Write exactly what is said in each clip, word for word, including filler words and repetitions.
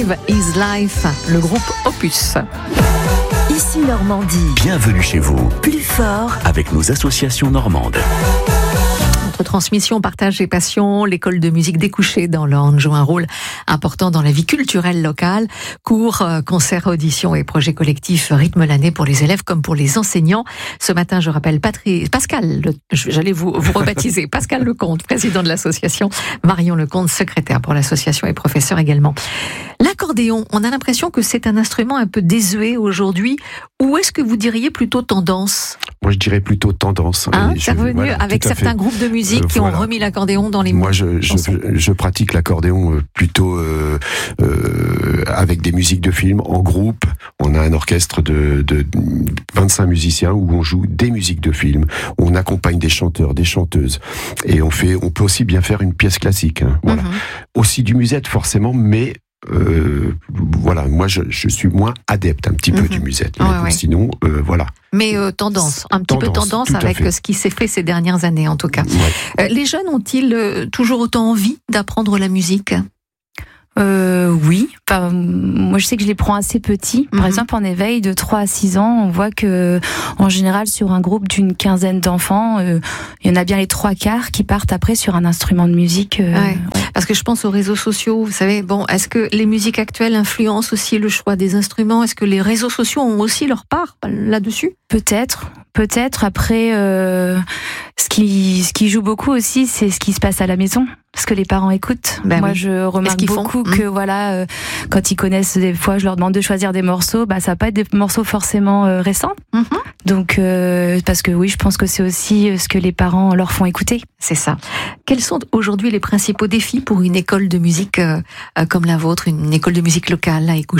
Live is Life, le groupe Opus. Ici Normandie. Bienvenue chez vous. Plus fort avec nos associations normandes. Transmission, partage et passion, l'école de musique des Couchets dans l'Orne joue un rôle important dans la vie culturelle locale. Cours, concerts, auditions et projets collectifs rythment l'année pour les élèves comme pour les enseignants. Ce matin, je rappelle Patri... Pascal, le... j'allais vous, vous rebaptiser, Pascal Lecomte, président de l'association, Marion Lecomte, secrétaire pour l'association et professeur également. L'accordéon, on a l'impression que c'est un instrument un peu désuet aujourd'hui. Ou est-ce que vous diriez plutôt tendance ? Moi, je dirais plutôt tendance. Hein, c'est revenu voilà, avec certains fait. groupes de musique euh, qui voilà. ont remis l'accordéon dans les Moi, je, je, je pratique l'accordéon plutôt euh, euh, avec des musiques de films en groupe. On a un orchestre de, de vingt-cinq musiciens où on joue des musiques de films. On accompagne des chanteurs, des chanteuses. Et on fait, on peut aussi bien faire une pièce classique. Hein, voilà. Mm-hmm. Aussi du musette, forcément, mais Euh, voilà, moi je, je suis moins adepte un petit peu mmh. du musette, mais ouais, bon, ouais. sinon euh, voilà. Mais euh, tendance, un petit tendance, peu tendance avec fait. ce qui s'est fait ces dernières années en tout cas. Ouais. Euh, les jeunes ont-ils euh, toujours autant envie d'apprendre la musique ? Euh, oui. Enfin, moi, je sais que je les prends assez petits. Par mm-hmm. exemple, en éveil, de trois à six ans, on voit que, en général, sur un groupe d'une quinzaine d'enfants, euh, il y en a bien les trois quarts qui partent après sur un instrument de musique. Euh, ouais. Ouais. Parce que je pense aux réseaux sociaux. Vous savez, bon, est-ce que les musiques actuelles influencent aussi le choix des instruments ? Est-ce que les réseaux sociaux ont aussi leur part là-dessus ? Peut-être. Peut-être. Après, euh, ce qui, ce qui joue beaucoup aussi, c'est ce qui se passe à la maison. Parce que les parents écoutent. Ben Moi, oui. je remarque beaucoup font que, mmh. voilà, euh, quand ils connaissent des fois, je leur demande de choisir des morceaux, bah, ça va pas être des morceaux forcément euh, récents. Mmh. Donc, euh, parce que oui, je pense que c'est aussi ce que les parents leur font écouter. C'est ça. Quels sont aujourd'hui les principaux défis pour une école de musique euh, comme la vôtre, une école de musique locale, là, Écouché ?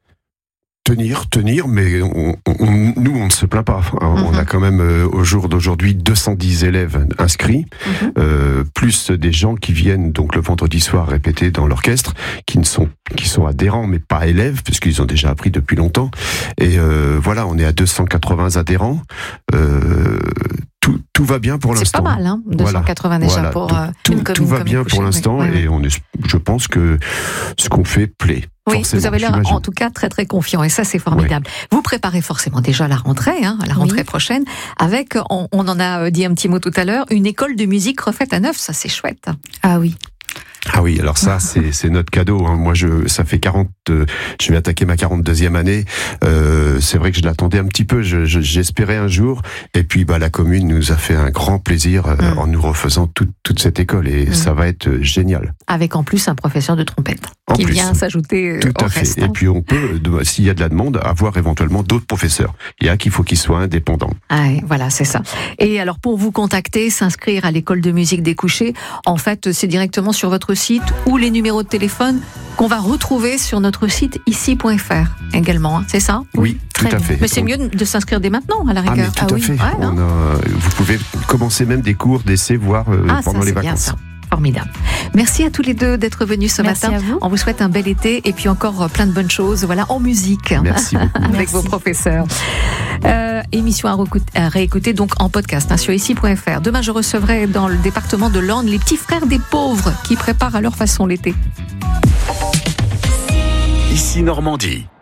Tenir, tenir, mais on, on, nous, on ne se plaint pas. Hein. Mm-hmm. On a quand même, euh, au jour d'aujourd'hui, deux cent dix élèves inscrits, mm-hmm. euh, plus des gens qui viennent donc le vendredi soir répéter dans l'orchestre, qui ne sont qui sont adhérents, mais pas élèves, puisqu'ils ont déjà appris depuis longtemps. Et euh, voilà, on est à deux cent quatre-vingts adhérents. Euh, Tout, tout va bien pour c'est l'instant. C'est pas mal, hein, deux cent quatre-vingts voilà, déjà voilà, pour tout, euh, tout, une commune. Tout va comme bien Écouché, pour l'instant oui. et on est, je pense que ce qu'on fait plaît. Oui, vous avez l'air j'imagine. en tout cas très très confiant et ça c'est formidable. Oui. Vous préparez forcément déjà la rentrée, hein, la rentrée oui. prochaine, avec, on, on en a dit un petit mot tout à l'heure, une école de musique refaite à neuf, ça c'est chouette. Ah oui. Ah oui, alors ça, c'est, c'est notre cadeau. Hein. Moi, je, ça fait quarante, euh, je vais attaquer ma quarante-deuxième année. Euh, c'est vrai que je l'attendais un petit peu. Je, je, j'espérais un jour. Et puis, bah, la commune nous a fait un grand plaisir euh, mmh. en nous refaisant toute, toute cette école. Et mmh. ça va être euh, génial. Avec en plus un professeur de trompette en qui plus. vient s'ajouter euh, Tout au à fait. reste. Et puis, on peut, de, s'il y a de la demande, avoir éventuellement d'autres professeurs. Il y a qu'il faut qu'ils soient indépendants. Ah, voilà, c'est ça. Et alors, pour vous contacter, s'inscrire à l'école de musique des Couchets, en fait, c'est directement sur votre site ou les numéros de téléphone qu'on va retrouver sur notre site ici point f r également, hein, c'est ça ? Oui, Très tout à bien. fait. Mais c'est mieux de s'inscrire dès maintenant, à la rigueur. Ah, mais tout ah, à oui. fait. Ouais, On a, vous pouvez commencer même des cours d'essai, voire euh, ah, pendant ça, les c'est vacances. Bien, ça. Formidable. Merci à tous les deux d'être venus ce Merci matin. À vous. On vous souhaite un bel été et puis encore plein de bonnes choses, voilà, en musique. Merci beaucoup. Avec Merci. vos professeurs. Euh, émission à, recou- à réécouter donc en podcast hein, sur ici point f r. Demain, je recevrai dans le département de l'Orne les petits frères des pauvres qui préparent à leur façon l'été. Ici Normandie.